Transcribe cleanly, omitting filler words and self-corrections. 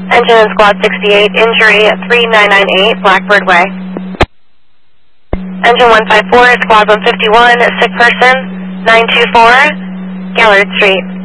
Engine in Squad 68, injury 3998, Blackbird Way. Engine 154, Squad 151, sick person, 924, Gallard Street.